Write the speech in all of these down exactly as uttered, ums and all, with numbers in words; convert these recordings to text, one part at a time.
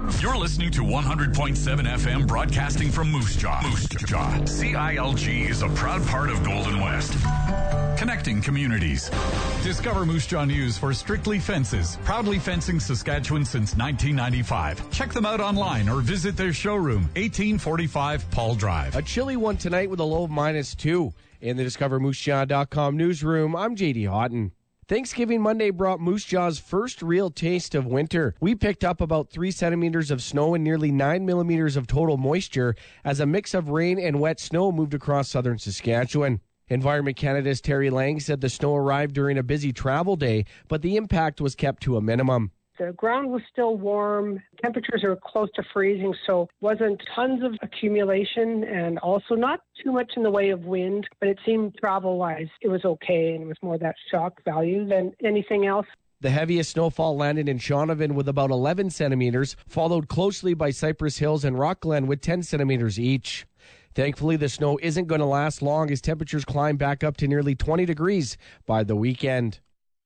You're listening to one hundred point seven F M broadcasting from Moose Jaw. Moose Jaw. C I L G is a proud part of Golden West. Connecting communities. Discover Moose Jaw News for Strictly Fences. Proudly fencing Saskatchewan since nineteen ninety-five. Check them out online or visit their showroom, eighteen forty-five Paul Drive. A chilly one tonight with a low of minus two. In the Discover Moose Jaw dot com newsroom, I'm J D Houghton. Thanksgiving Monday brought Moose Jaw's first real taste of winter. We picked up about three centimeters of snow and nearly nine millimeters of total moisture as a mix of rain and wet snow moved across southern Saskatchewan. Environment Canada's Terry Lang said the snow arrived during a busy travel day, but the impact was kept to a minimum. The ground was still warm. Temperatures are close to freezing, so wasn't tons of accumulation and also not too much in the way of wind, but it seemed travel-wise it was okay, and it was more that shock value than anything else. The heaviest snowfall landed in Shaunavon with about eleven centimeters, followed closely by Cypress Hills and Rockglen with ten centimeters each. Thankfully, the snow isn't going to last long as temperatures climb back up to nearly twenty degrees by the weekend.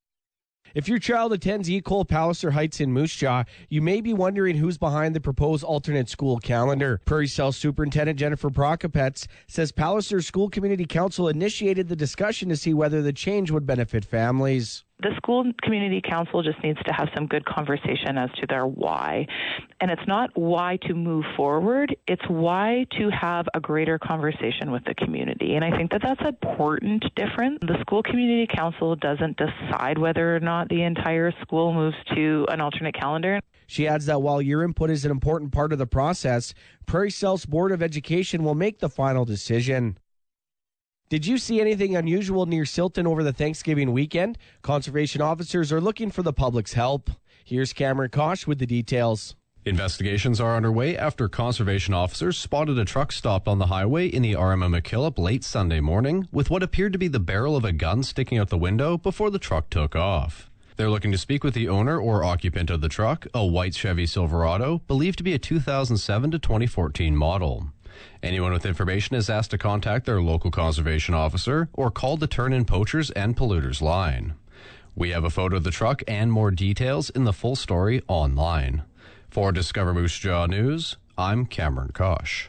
If your child attends Ecole Palliser Heights in Moose Jaw, you may be wondering who's behind the proposed alternate school calendar. Prairie South Superintendent Jennifer Prokopets says Palliser School Community Council initiated the discussion to see whether the change would benefit families. The school community council just needs to have some good conversation as to their why. And it's not why to move forward, it's why to have a greater conversation with the community. And I think that that's an important difference. The school community council doesn't decide whether or not the entire school moves to an alternate calendar. She adds that while your input is an important part of the process, Prairie South's Board of Education will make the final decision. Did you see anything unusual near Silton over the Thanksgiving weekend? Conservation officers are looking for the public's help. Here's Cameron Kosh with the details. Investigations are underway after conservation officers spotted a truck stopped on the highway in the R M M McKillop late Sunday morning with what appeared to be the barrel of a gun sticking out the window before the truck took off. They're looking to speak with the owner or occupant of the truck, a white Chevy Silverado, believed to be a two thousand seven to twenty fourteen model. Anyone with information is asked to contact their local conservation officer or call the Turn-In Poachers and Polluters line. We have a photo of the truck and more details in the full story online. For Discover Moose Jaw News, I'm Cameron Kosh.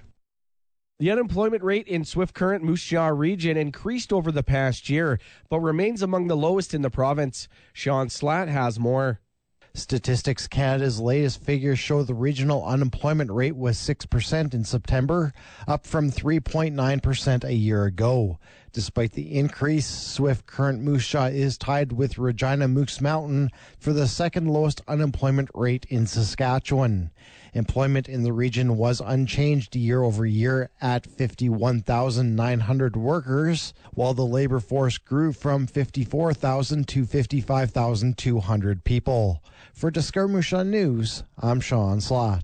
The unemployment rate in Swift Current Moose Jaw region increased over the past year, but remains among the lowest in the province. Sean Slatt has more. Statistics Canada's latest figures show the regional unemployment rate was six percent in September, up from three point nine percent a year ago. Despite the increase, Swift Current Moose Jaw is tied with Regina Moose Mountain for the second lowest unemployment rate in Saskatchewan. Employment in the region was unchanged year over year at fifty-one thousand nine hundred workers, while the labor force grew from fifty-four thousand to fifty-five thousand two hundred people. For Discover Moose Jaw News, I'm Sean Slott.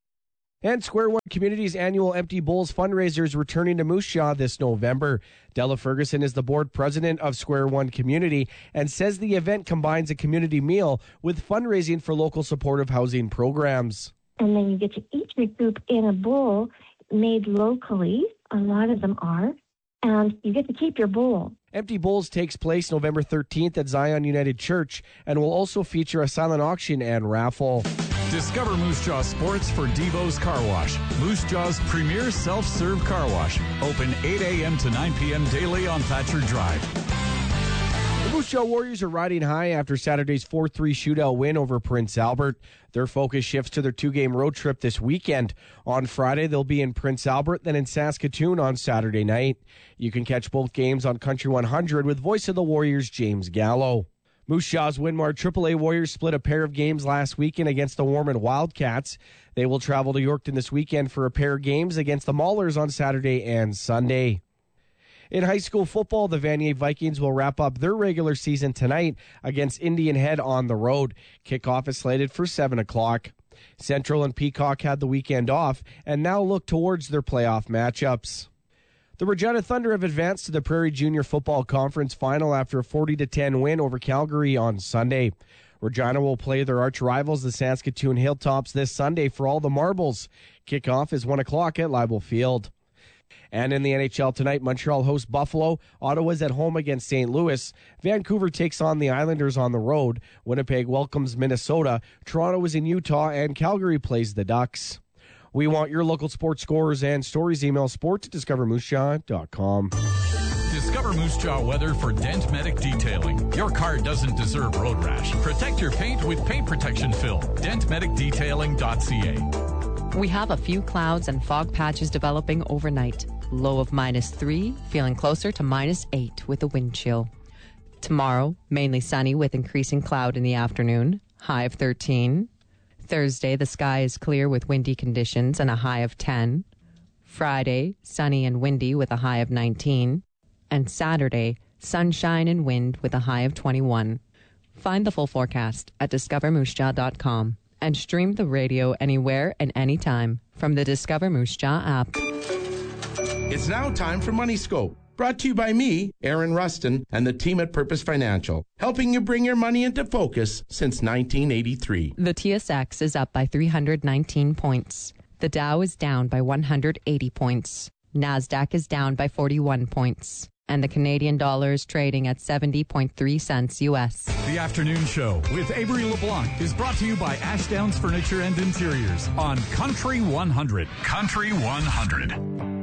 And Square One Community's annual Empty Bowls fundraiser is returning to Moose Jaw this November. Della Ferguson is the board president of Square One Community and says the event combines a community meal with fundraising for local supportive housing programs. And then you get to eat your soup in a bowl made locally. A lot of them are. And you get to keep your bowl. Empty Bowls takes place November thirteenth at Zion United Church and will also feature a silent auction and raffle. Discover Moose Jaw Sports for Devo's Car Wash. Moose Jaw's premier self-serve car wash. Open eight a.m. to nine p.m. daily on Thatcher Drive. The Moose Jaw Warriors are riding high after Saturday's four three shootout win over Prince Albert. Their focus shifts to their two-game road trip this weekend. On Friday, they'll be in Prince Albert, then in Saskatoon on Saturday night. You can catch both games on Country one hundred with voice of the Warriors, James Gallo. Moose Jaw's Winmar triple A Warriors split a pair of games last weekend against the Warman Wildcats. They will travel to Yorkton this weekend for a pair of games against the Maulers on Saturday and Sunday. In high school football, the Vanier Vikings will wrap up their regular season tonight against Indian Head on the road. Kickoff is slated for seven o'clock. Central and Peacock had the weekend off and now look towards their playoff matchups. The Regina Thunder have advanced to the Prairie Junior Football Conference Final after a forty to ten win over Calgary on Sunday. Regina will play their arch rivals, the Saskatoon Hilltops, this Sunday for all the marbles. Kickoff is one o'clock at Leibel Field. And in the N H L tonight, Montreal hosts Buffalo. Ottawa's at home against Saint Louis. Vancouver takes on the Islanders on the road. Winnipeg welcomes Minnesota. Toronto is in Utah, and Calgary plays the Ducks. We want your local sports scores and stories. Email sport at discover moose jaw dot com. Discover Moose Jaw weather for Dent Medic Detailing. Your car doesn't deserve road rash. Protect your paint with paint protection film. dent medic detailing dot c a. We have a few clouds and fog patches developing overnight. Low of minus three, feeling closer to minus eight with a wind chill. Tomorrow, mainly sunny with increasing cloud in the afternoon. High of thirteen. Thursday, the sky is clear with windy conditions and a high of ten. Friday, sunny and windy with a high of nineteen. And Saturday, sunshine and wind with a high of twenty-one. Find the full forecast at discover moose jaw dot com and stream the radio anywhere and anytime from the Discover Moose Jaw app. It's now time for Money Scope, brought to you by me, Aaron Rustin, and the team at Purpose Financial, helping you bring your money into focus since nineteen eighty-three. The T S X is up by three hundred nineteen points. The Dow is down by one hundred eighty points. NASDAQ is down by forty-one points. And the Canadian dollar is trading at seventy point three cents U S. The Afternoon Show with Avery LeBlanc is brought to you by Ashdowns Furniture and Interiors on Country one hundred. Country one hundred.